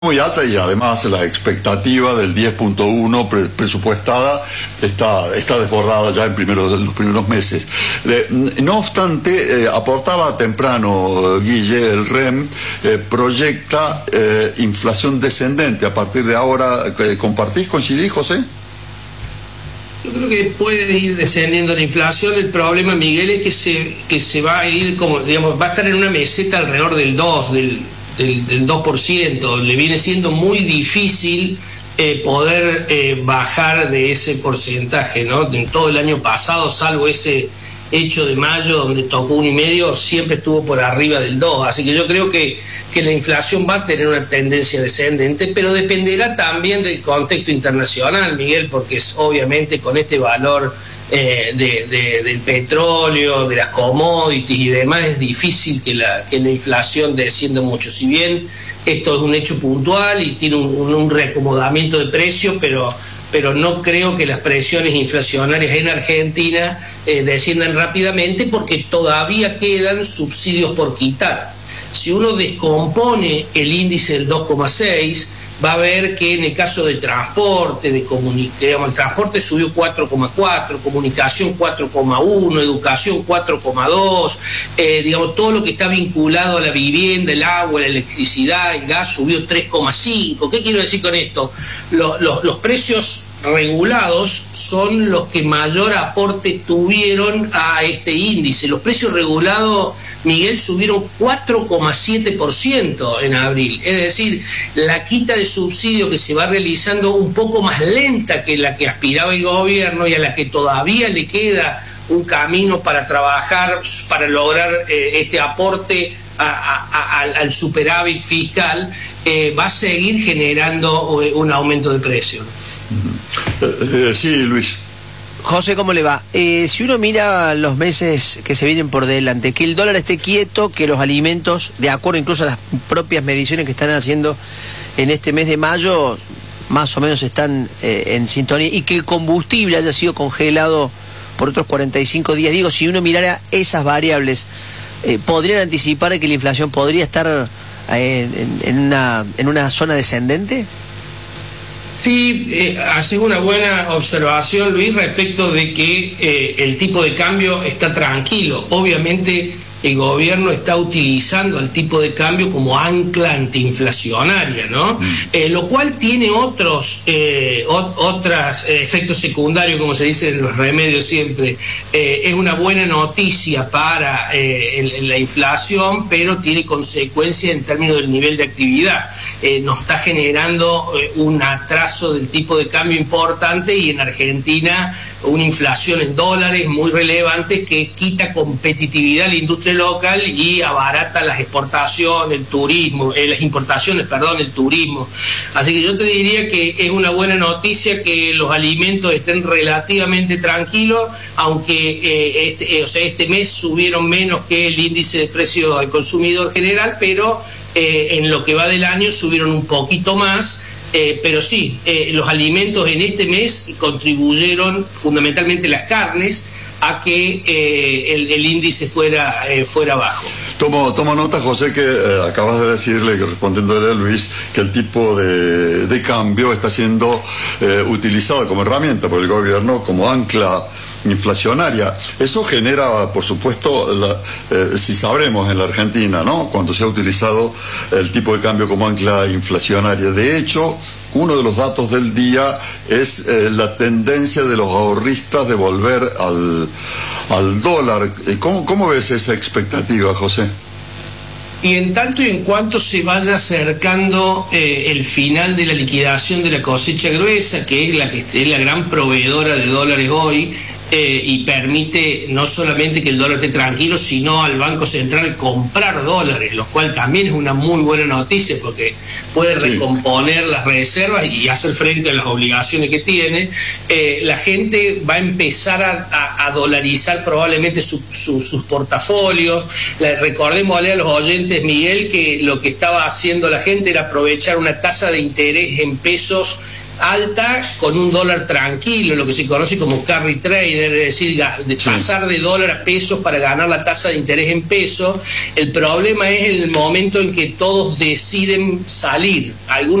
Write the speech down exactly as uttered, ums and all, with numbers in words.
muy alta y además la expectativa del diez punto uno pre presupuestada está, está desbordada ya en, primero, en los primeros meses. Eh, no obstante, eh, aportaba temprano Guille, el R E M eh, proyecta eh, inflación descendente a partir de ahora. Eh, ¿Compartís, coincidís, José? Yo creo que puede ir descendiendo la inflación. El problema, Miguel, es que se, que se va a ir, como digamos, va a estar en una meseta alrededor del dos, del Del, del dos por ciento. Le viene siendo muy difícil eh, poder eh, bajar de ese porcentaje, ¿no? En todo el año pasado, salvo ese hecho de mayo donde tocó un y medio, siempre estuvo por arriba del dos. Así que yo creo que, que la inflación va a tener una tendencia descendente, pero dependerá también del contexto internacional, Miguel, porque es, obviamente con este valor Eh, de, de, del petróleo, de las commodities y demás, es difícil que la, que la inflación descienda mucho. Si bien esto es un hecho puntual y tiene un, un, un reacomodamiento de precios, pero, pero no creo que las presiones inflacionarias en Argentina eh, desciendan rápidamente, porque todavía quedan subsidios por quitar. Si uno descompone el índice del dos coma seis, va a ver que en el caso de transporte, de digamos, el transporte subió cuatro coma cuatro, comunicación cuatro coma uno, educación cuatro coma dos, eh, digamos, todo lo que está vinculado a la vivienda, el agua, la electricidad, el gas subió tres coma cinco. ¿Qué quiero decir con esto? Los, los, los precios regulados son los que mayor aporte tuvieron a este índice. Los precios regulados, Miguel, subieron cuatro coma siete por ciento en abril. Es decir, la quita de subsidio que se va realizando un poco más lenta que la que aspiraba el gobierno y a la que todavía le queda un camino para trabajar, para lograr eh, este aporte a, a, a, al superávit fiscal, eh, va a seguir generando un aumento de precios. Eh, sí, Luis. José, ¿cómo le va? Eh, si uno mira los meses que se vienen por delante, que el dólar esté quieto, que los alimentos, de acuerdo incluso a las propias mediciones que están haciendo en este mes de mayo, más o menos están eh, en sintonía, y que el combustible haya sido congelado por otros cuarenta y cinco días, digo, si uno mirara esas variables, eh, ¿podrían anticipar que la inflación podría estar eh, en, en, una, en una zona descendente? Sí, eh, haces una buena observación, Luis, respecto de que eh, el tipo de cambio está tranquilo. Obviamente el gobierno está utilizando el tipo de cambio como ancla antiinflacionaria, ¿no? Mm. Eh, lo cual tiene otros eh, ot otros eh, efectos secundarios, como se dice en los remedios siempre. Eh, es una buena noticia para eh, el, la inflación, pero tiene consecuencias en términos del nivel de actividad. Eh, nos está generando eh, un atraso del tipo de cambio importante, y en Argentina una inflación en dólares muy relevante que quita competitividad a la industria local y abarata las exportaciones, el turismo, eh, las importaciones, perdón, el turismo. Así que yo te diría que es una buena noticia que los alimentos estén relativamente tranquilos, aunque eh, este, eh, o sea, este mes subieron menos que el índice de precios al consumidor general, pero eh, en lo que va del año subieron un poquito más. Eh, pero sí, eh, los alimentos en este mes contribuyeron, fundamentalmente las carnes, a que eh, el, el índice fuera eh, fuera bajo. Tomo, tomo nota, José, que eh, acabas de decirle, respondiéndole a Luis, que el tipo de, de cambio está siendo eh, utilizado como herramienta por el gobierno, como ancla inflacionaria. Eso genera, por supuesto, la, eh, si sabremos en la Argentina, ¿no?, cuando se ha utilizado el tipo de cambio como ancla inflacionaria. De hecho, uno de los datos del día es eh, la tendencia de los ahorristas de volver al, al dólar. ¿Cómo, cómo ves esa expectativa, José? Y en tanto y en cuanto se vaya acercando eh, el final de la liquidación de la cosecha gruesa, que es la que es la gran proveedora de dólares hoy, eh, y permite no solamente que el dólar esté tranquilo, sino al Banco Central comprar dólares, lo cual también es una muy buena noticia, porque puede sí. recomponer las reservas y hacer frente a las obligaciones que tiene. Eh, la gente va a empezar a, a, a dolarizar probablemente su, su, sus portafolios. La, recordémosle a los oyentes, Miguel, que lo que estaba haciendo la gente era aprovechar una tasa de interés en pesos alta con un dólar tranquilo, lo que se conoce como carry trader, es decir, de pasar de dólar a pesos para ganar la tasa de interés en pesos. El problema es el momento en que todos deciden salir. Algunos